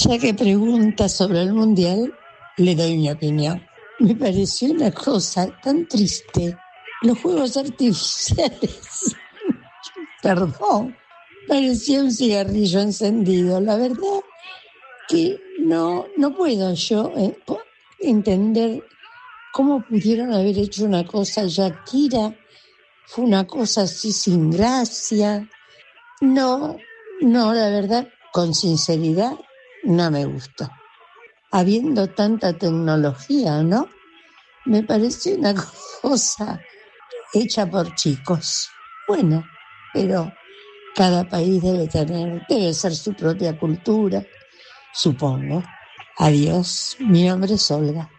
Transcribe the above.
Ya que pregunta sobre el Mundial, le doy mi opinión. Me pareció una cosa tan triste. Los fuegos artificiales, perdón, parecía un cigarrillo encendido. La verdad que no puedo yo entender cómo pudieron haber hecho una cosa. Shakira fue una cosa así sin gracia. No, la verdad, con sinceridad, no me gustó. Habiendo tanta tecnología, ¿no? Me pareció una cosa hecha por chicos. Bueno, pero cada país debe ser su propia cultura, supongo. Adiós, mi nombre es Olga.